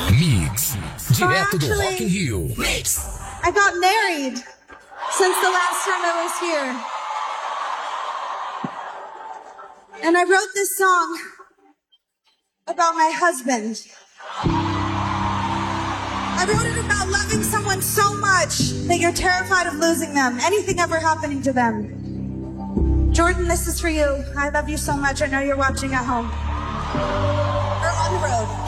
Mix, direto do Rock in Rio. I got married since the last time I was here. And I wrote this song about my husband. I wrote it about loving someone so much that you're terrified of losing them, anything ever happening to them. Jordan, this is for you. I love you so much. I know you're watching at home. We're on the road.